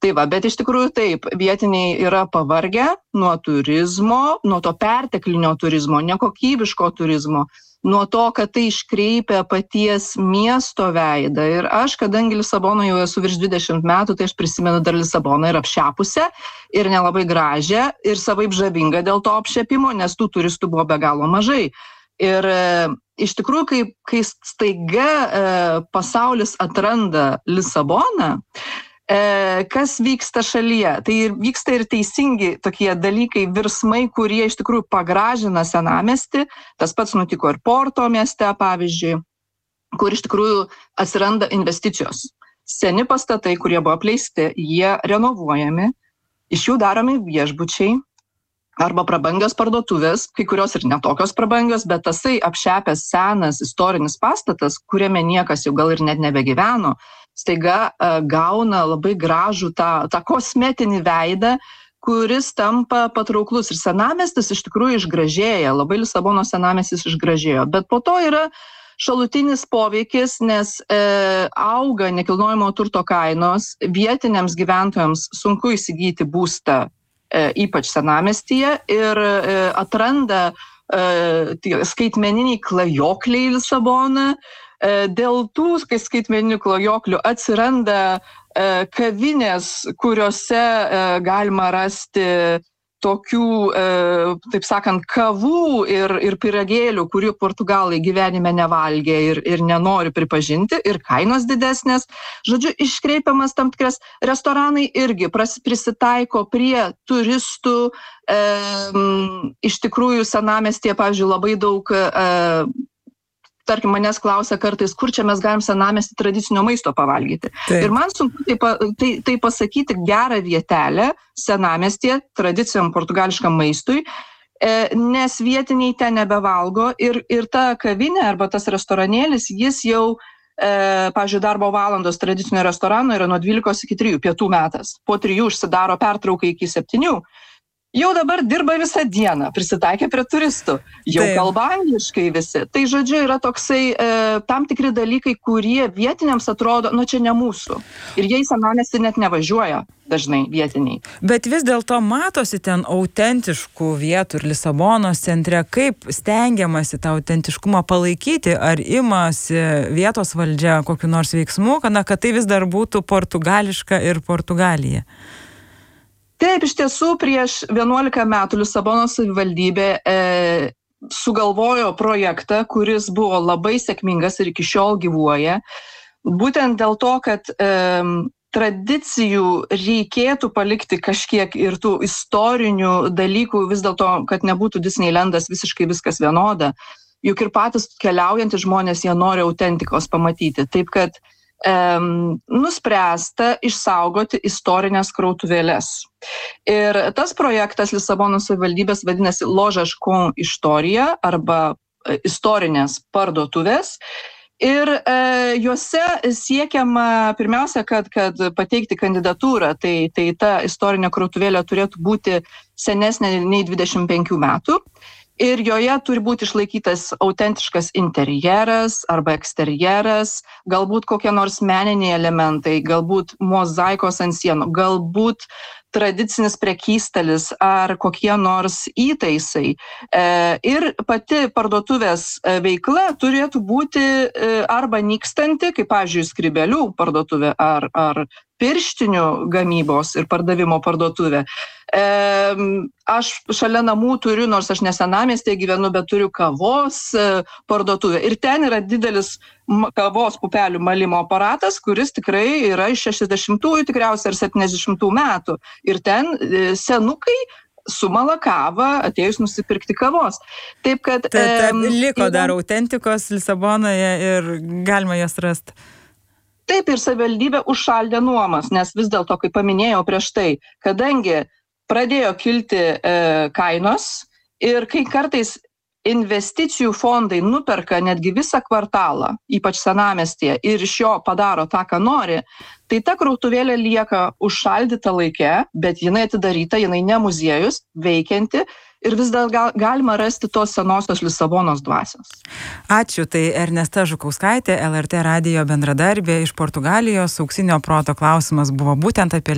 Tai va, bet iš tikrųjų taip, vietiniai yra pavargę nuo turizmo, nuo to perteklinio turizmo, nekokybiško turizmo, nuo to, kad tai iškreipia paties miesto veidą. Ir aš, kadangi Lisabonoje jau esu virš 20 metų, tai aš prisimenu dar Lisaboną ir apšepusią, ir nelabai gražią, ir savaip žavingą dėl to apšepimo, nes tų turistų buvo be galo mažai. Ir iš tikrųjų, kai staiga pasaulis atranda Lisaboną, kas vyksta šalyje. Tai vyksta ir teisingi tokie dalykai, virsmai, kurie iš tikrųjų pagražina senamiestį. Tas pats nutiko ir Porto mieste, pavyzdžiui, kur iš tikrųjų atsiranda investicijos. Seni pastatai, kurie buvo apleisti, jie renovuojami, iš jų daromi viešbučiai arba prabangios parduotuvės, kai kurios ir netokios prabangios, bet tasai apšepęs senas istorinis pastatas, kuriame niekas jau gal ir net nebegyveno, staiga gauna labai gražų tą kosmetinį veidą, kuris tampa patrauklus. Ir senamiestis iš tikrųjų išgražėja, labai Lisabono senamiestis išgražėjo. Bet po to yra šalutinis poveikis, nes auga nekilnojamo turto kainos, vietiniams gyventojams sunku įsigyti būstą, ypač senamiestyje, ir atranda skaitmeniniai klajokliai Lisaboną. Dėl tų skaitmeninių klajoklių atsiranda kavinės, kuriuose galima rasti tokių, taip sakant, kavų ir pyragėlių, kurių portugalai gyvenime nevalgė ir nenori pripažinti, ir kainos didesnės. Žodžiu, iškreipiamas tam tikras restoranai irgi prisitaiko prie turistų. Iš tikrųjų, senamiestyje, pavyzdžiui, labai daug, tarkim, manęs klausia kartais, kur čia mes galim senamiestį tradicinio maisto pavalgyti. Taip. Ir man sunku tai pasakyti gerą vietelę senamiestyje tradiciniam portugališkam maistui, nes vietiniai ten nebevalgo ir ta kavinė arba tas restoranėlis, jis jau, pavyzdžiui, darbo valandos tradicinio restorano yra nuo 12 iki 3 pietų metas. Po 3 užsidaro pertrauką iki 7. Jau dabar dirba visą dieną, prisitaikė prie turistų, jau kalba angliškai visi. Tai, žodžiu, yra toksai tam tikri dalykai, kurie vietiniams atrodo, čia ne mūsų. Ir jie į senamiestį net nevažiuoja dažnai vietiniai. Bet vis dėlto matosi ten autentiškų vietų ir Lisabonos centre, kaip stengiamasi tą autentiškumą palaikyti, ar imasi vietos valdžia kokiu nors veiksmu, kad tai vis dar būtų portugališka ir Portugalija. Taip, iš tiesų, prieš 11 metų Lisabonos savivaldybė sugalvojo projektą, kuris buvo labai sėkmingas ir iki šiol gyvuoja. Būtent dėl to, kad tradicijų reikėtų palikti kažkiek ir tų istorinių dalykų, vis dėlto, kad nebūtų Disneylandas visiškai viskas vienoda. Juk ir patys keliaujantys žmonės, jie nori autentikos pamatyti. Taip, kad nuspręsta išsaugoti istorinės krautuvėles. Ir tas projektas Lisabonos savivaldybės vadinasi Lojas com Historia arba istorinės parduotuvės. Ir juose siekiama pirmiausia, kad pateikti kandidatūrą, tai ta istorinė krautuvėlė turėtų būti senesnė nei 25 metų. Ir joje turi būti išlaikytas autentiškas interjeras arba eksterjeras, galbūt kokie nors meniniai elementai, galbūt mozaikos ant sienų, galbūt tradicinis prekystalis ar kokie nors įtaisai. Ir pati parduotuvės veikla turėtų būti arba nykstanti, kaip, pavyzdžiui, skrybelių parduotuvė ar pirštinių gamybos ir pardavimo parduotuvė. Aš šalia namų turiu, nors aš ne senamiestyje gyvenu, bet turiu kavos parduotuvę. Ir ten yra didelis kavos pupelių malimo aparatas, kuris tikrai yra iš 60-ųjų tikriausiai ar 70-ųjų metų. Ir ten senukai sumala kavą, atėjus nusipirkti kavos. Taip, kad... Liko dar autentikos Lisabonoje ir galima jas rasti. Taip, ir savivaldybė užšaldė nuomas, nes vis dėlto, kaip paminėjau prieš tai, kadangi pradėjo kilti kainos ir kai kartais investicijų fondai nuperka netgi visą kvartalą, ypač senamiestyje, ir iš jo padaro tą, ką nori, tai ta krautuvėlė lieka užšaldyta laike, bet jinai atidaryta, jinai ne muziejus, veikianti. Ir vis dar galima rasti tos senosios Lisabonos dvasios. Ačiū, tai Ernesta Žukauskaitė, LRT radijo bendradarbė iš Portugalijos. Auksinio proto klausimas buvo būtent apie